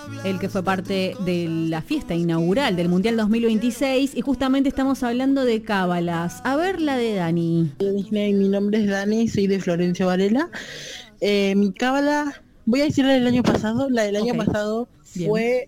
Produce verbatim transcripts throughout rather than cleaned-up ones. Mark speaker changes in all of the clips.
Speaker 1: el que fue parte de la fiesta inaugural del Mundial dos mil veintiséis, y justamente estamos hablando de cábalas. A ver la de Dani.
Speaker 2: Mi nombre es Dani, soy de Florencio Varela. Eh, mi cábala, voy a decir la del año pasado, la del año
Speaker 1: Okay.
Speaker 2: pasado
Speaker 1: Bien.
Speaker 2: fue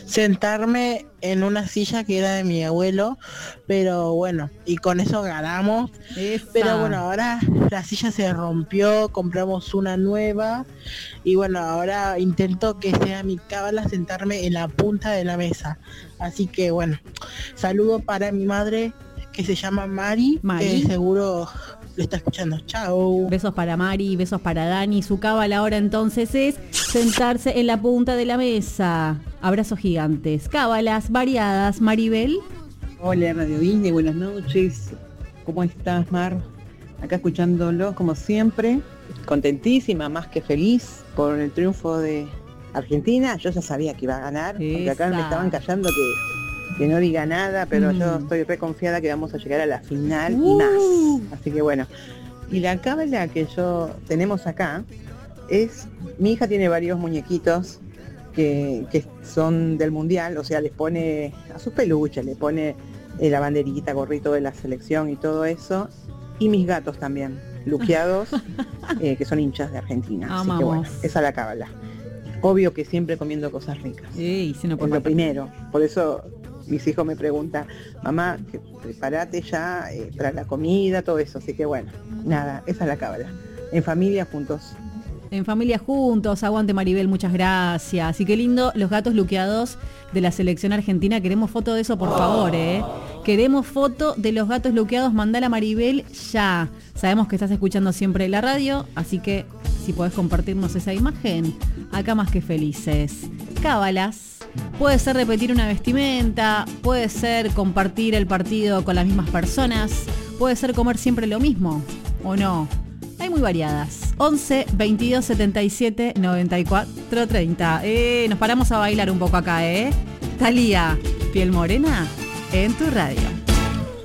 Speaker 2: sentarme en una silla que era de mi abuelo, pero bueno, y con eso ganamos.
Speaker 1: Esa.
Speaker 2: Pero bueno, ahora la silla se rompió, compramos una nueva y bueno, ahora intento que sea mi cábala sentarme en la punta de la mesa. Así que bueno, saludo para mi madre que se llama Mari,
Speaker 1: Mari.
Speaker 2: que seguro lo está escuchando. Chao.
Speaker 1: Besos para Mari, besos para Dani. Su cábala ahora entonces es sentarse en la punta de la mesa. Abrazos gigantes. Cábalas variadas. Maribel.
Speaker 3: Hola Radio Disney, buenas noches. ¿Cómo estás, Mar? Acá escuchándolos como siempre. Contentísima, más que feliz por el triunfo de Argentina. Yo ya sabía que iba a ganar, porque acá
Speaker 1: Esa.
Speaker 3: me estaban callando que, que no diga nada, pero
Speaker 1: Mm.
Speaker 3: yo estoy re confiada que vamos a llegar a la final
Speaker 1: Uh.
Speaker 3: y más. Así que bueno. Y la cábala que yo tenemos acá es, mi hija tiene varios muñequitos que, que son del mundial, o sea, les pone a sus peluches, le pone eh, la banderita, gorrito de la selección y todo eso, y mis gatos también, luqueados, eh, que son hinchas de Argentina. Así que bueno,
Speaker 1: Amamos.
Speaker 3: esa es la cábala. Obvio que siempre comiendo cosas ricas.
Speaker 1: Ey, si no
Speaker 3: Es
Speaker 1: puede
Speaker 3: lo
Speaker 1: faltar.
Speaker 3: primero. Por eso mis hijos me preguntan, mamá, que prepárate ya eh, para la comida, todo eso. Así que bueno, nada, esa es la cábala. En familia, juntos.
Speaker 1: En familia juntos, aguante Maribel, muchas gracias. Y qué lindo, los gatos luqueados de la selección argentina. Queremos foto de eso, por favor, ¿eh? Queremos foto de los gatos luqueados, mandala a Maribel ya. Sabemos que estás escuchando siempre la radio, así que si podés compartirnos esa imagen, acá más que felices. Cábalas. Puede ser repetir una vestimenta, puede ser compartir el partido con las mismas personas, puede ser comer siempre lo mismo, ¿o no? Hay muy variadas. once, veintidós, setenta y siete, noventa y cuatro, treinta. Eh, nos paramos a bailar un poco acá, ¿eh? Thalía, Piel Morena, en tu radio.